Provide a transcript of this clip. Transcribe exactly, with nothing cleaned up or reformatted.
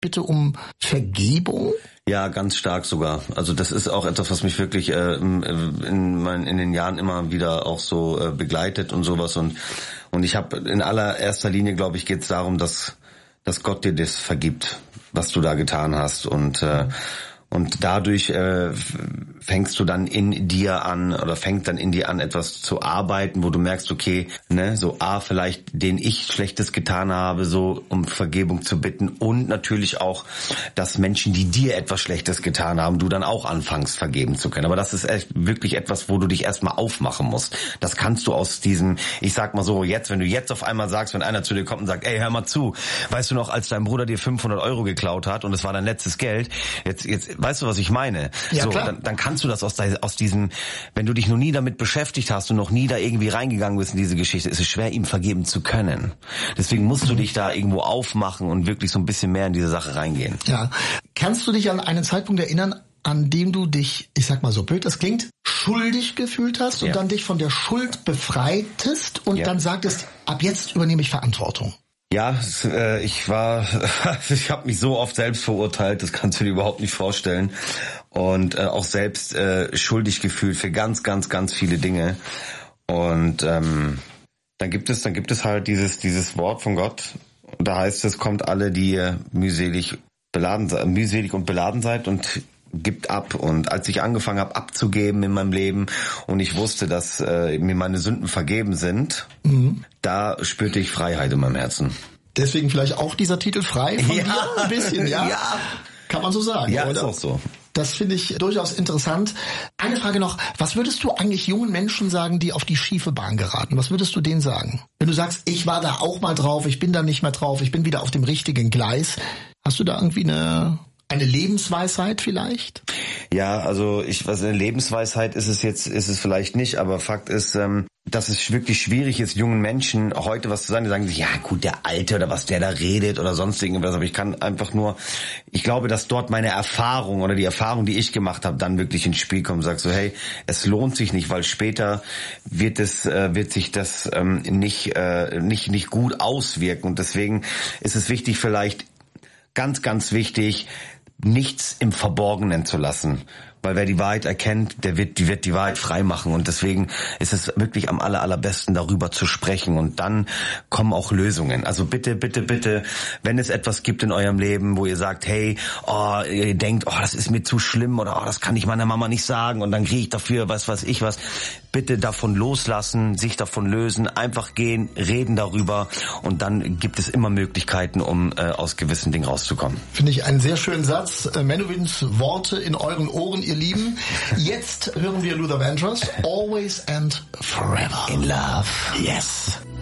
bitte um Vergebung? Ja, ganz stark sogar. Also das ist auch etwas, was mich wirklich äh, in, mein, in den Jahren immer wieder auch so äh, begleitet und sowas. Und und ich habe in allererster Linie, glaube ich, geht es darum, dass dass Gott dir das vergibt, was du da getan hast. Und äh, Und dadurch äh, fängst du dann in dir an oder fängt dann in dir an, etwas zu arbeiten, wo du merkst, okay, ne, so A, vielleicht den ich Schlechtes getan habe, so um Vergebung zu bitten, und natürlich auch, dass Menschen, die dir etwas Schlechtes getan haben, du dann auch anfängst, vergeben zu können. Aber das ist echt wirklich etwas, wo du dich erstmal aufmachen musst. Das kannst du aus diesem, ich sag mal so, jetzt, wenn du jetzt auf einmal sagst, wenn einer zu dir kommt und sagt, ey, hör mal zu, weißt du noch, als dein Bruder dir fünfhundert Euro geklaut hat und es war dein letztes Geld, jetzt, jetzt, weißt du, was ich meine? Ja, so, klar. dann, dann kannst du das aus, aus diesem, wenn du dich noch nie damit beschäftigt hast und noch nie da irgendwie reingegangen bist in diese Geschichte, ist es schwer, ihm vergeben zu können. Deswegen musst du dich da irgendwo aufmachen und wirklich so ein bisschen mehr in diese Sache reingehen. Ja. Kannst du dich an einen Zeitpunkt erinnern, an dem du dich, ich sag mal so blöd das klingt, schuldig gefühlt hast und ja. dann dich von der Schuld befreitest und ja. dann sagtest, ab jetzt übernehme ich Verantwortung? Ja, ich war, ich habe mich so oft selbst verurteilt, das kannst du dir überhaupt nicht vorstellen, und äh, auch selbst äh, schuldig gefühlt für ganz, ganz, ganz viele Dinge. Und ähm, dann gibt es, dann gibt es halt dieses dieses Wort von Gott, und da heißt es, kommt alle, die ihr mühselig beladen, mühselig und beladen seid, und gibt ab. Und als ich angefangen habe abzugeben in meinem Leben und ich wusste, dass äh, mir meine Sünden vergeben sind, mhm. da spürte ich Freiheit in meinem Herzen. Deswegen vielleicht auch dieser Titel frei von ja. dir ein bisschen, ja? Ja. Kann man so sagen, ja, oder? Ist auch so. Das finde ich durchaus interessant. Eine Frage noch, was würdest du eigentlich jungen Menschen sagen, die auf die schiefe Bahn geraten? Was würdest du denen sagen? Wenn du sagst, ich war da auch mal drauf, ich bin da nicht mehr drauf, ich bin wieder auf dem richtigen Gleis. Hast du da irgendwie eine... Eine Lebensweisheit vielleicht? Ja, also ich, was eine Lebensweisheit ist es jetzt, ist es vielleicht nicht, aber Fakt ist, ähm, dass es wirklich schwierig ist, jungen Menschen heute was zu sagen. Die sagen sich, ja gut, der Alte oder was der da redet oder sonst irgendwas, aber ich kann einfach nur, ich glaube, dass dort meine Erfahrung oder die Erfahrung, die ich gemacht habe, dann wirklich ins Spiel kommt. Sag so, hey, es lohnt sich nicht, weil später wird es, äh, wird sich das ähm, nicht, äh, nicht, nicht gut auswirken, und deswegen ist es wichtig, vielleicht ganz, ganz wichtig, nichts im Verborgenen zu lassen. Weil wer die Wahrheit erkennt, der wird die, wird die Wahrheit frei machen. Und deswegen ist es wirklich am aller, allerbesten, darüber zu sprechen. Und dann kommen auch Lösungen. Also bitte, bitte, bitte, wenn es etwas gibt in eurem Leben, wo ihr sagt, hey, oh, ihr denkt, oh, das ist mir zu schlimm, oder oh, das kann ich meiner Mama nicht sagen und dann kriege ich dafür was, was ich was. Bitte davon loslassen, sich davon lösen, einfach gehen, reden darüber, und dann gibt es immer Möglichkeiten, um äh, aus gewissen Dingen rauszukommen. Finde ich einen sehr schönen Satz. Äh, Menowins Worte in euren Ohren, ihr Lieben. Jetzt hören wir Luther Vandross, Always and Forever. In Love. Yes.